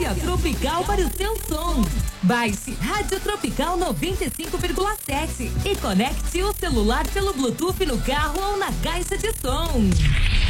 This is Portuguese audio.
Mídia Tropical para o seu som. Baixe Rádio Tropical 95,7 e conecte o celular pelo Bluetooth no carro ou na caixa de som.